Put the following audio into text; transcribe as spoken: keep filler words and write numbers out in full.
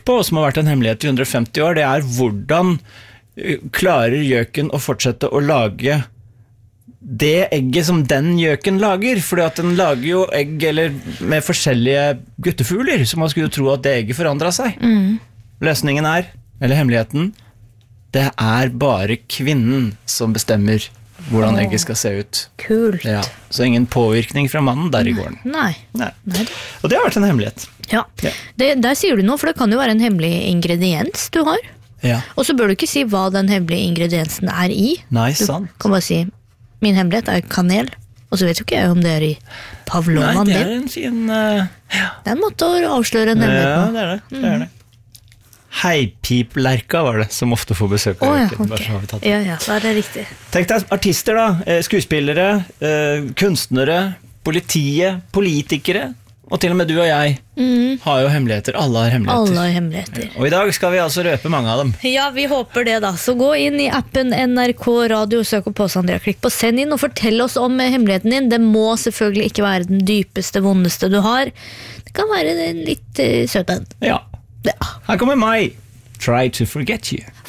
på, og som har vært en hemmelighet i hundre og femti år, det er hvordan klarer gjøken å fortsette å lage det egget som den gjøken lager, fordi at den lager jo egg eller med forskjellige guttefugler, så man skulle jo tro at det egget forandret seg. Mm. Løsningen er, eller hemmeligheten, det er bare kvinnen som bestemmer hvordan Åh, egget skal se ut. Kult. Ja, så ingen påvirkning fra mannen der i gården. Nei. Nei. Nei. Og det har vært en hemmelighet. Ja, Ja. Det, der sier du noe, for det kan jo være en hemmelig ingrediens du har. Ja. Og så bør du ikke si hva den hemmelige ingrediensen er i. Nei, Du sant. kan bare si, min hemmelighet er kanel, og så vet jo ikke jeg om det er i Nei, pavlovan det din. er en fin... uh, Det er en måte å avsløre en Ja, hemmelighet på. det er det. det, er det. Heipiplerka var det, som ofte får besøk av Å ja, gjøken. Bare ok. så har vi tatt det. Ja, ja, da er det riktig. Tenk deg artister da, eh, skuespillere, eh, kunstnere, politiet, politikere, og til og med du og jeg har jo hemmeligheter. Alle har hemmeligheter. Alle har hemmeligheter. Og i dag skal vi altså røpe mange av dem. Ja, vi håper det da. Så gå inn i appen N R K Radio, søk opp Påse Andrea, klikk på send inn og fortell oss om hemmeligheten din. Det må selvfølgelig ikke være den dypeste, vondeste du har. Det kan være en litt uh, søt en. Ja, Ja. her kommer meg. Try to forget you.